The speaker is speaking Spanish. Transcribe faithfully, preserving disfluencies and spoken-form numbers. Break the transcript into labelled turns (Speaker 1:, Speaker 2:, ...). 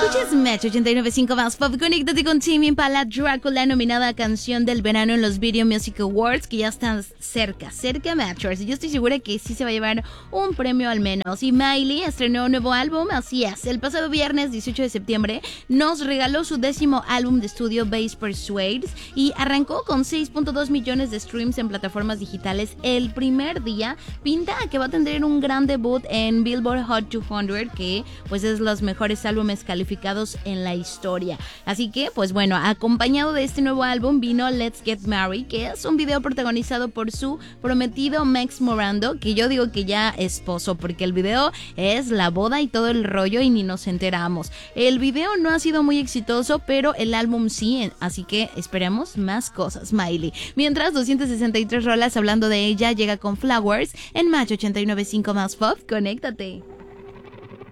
Speaker 1: Escuchas Match ochenta y nueve punto cinco más Pop. Conéctate con Tame Impala, Drácula, nominada a Canción del Verano en los Video Music Awards, que ya están cerca, cerca Matchers. Yo estoy segura que sí se va a llevar un premio al menos. Y Miley estrenó un nuevo álbum, así es. El pasado viernes dieciocho de septiembre nos regaló su décimo álbum de estudio, Bass Persuades, y arrancó con seis punto dos millones de streams en plataformas digitales el primer día. Pinta a que va a tener un gran debut en Billboard Hot doscientos, que pues es los mejores álbumes calificados en la historia. Así que, pues bueno, acompañado de este nuevo álbum vino Let's Get Married, que es un video protagonizado por su prometido Max Morando, que yo digo que ya esposo, porque el video es la boda y todo el rollo y ni nos enteramos. El video no ha sido muy exitoso, pero el álbum sí, así que esperemos más cosas, Miley. Mientras, doscientas sesenta y tres rolas hablando de ella llega con Flowers en Match ochenta y nueve punto cinco más Pop. Conéctate.